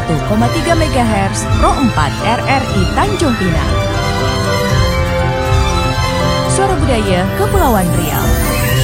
MHz Pro 4 RRI Tanjung Pinang. Suara Budaya Kepulauan Riau.